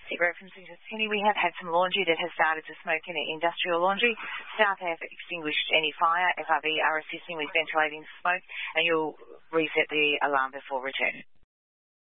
Cigarette from Sydney, we have had some laundry that has started to smoke in an industrial laundry. Staff have extinguished any fire. FRV are assisting with ventilating smoke, and you'll reset the alarm before return.